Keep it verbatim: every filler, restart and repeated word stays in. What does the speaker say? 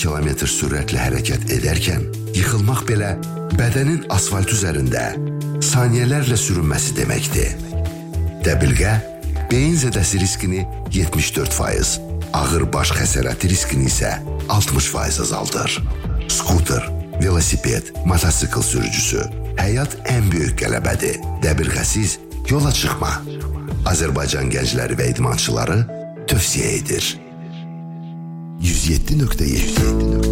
kilometr sürətlə hərəkət edərkən, yıxılmaq belə bədənin asfalt üzərində saniyələrlə sürünməsi deməkdir. Dəbilqə beyin zədəsi riskini yetmiş dörd faiz, ağır baş xəsarəti riskini isə altmış faiz azaldır. Skuter, velosiped, motosikl sürücüsü, həyat ən böyük qələbədir. Dəbilqəsiz yola çıxma. Azərbaycan gəncləri və idmançıları tövsiyə edir. yüz yeddi nöqtə yeddi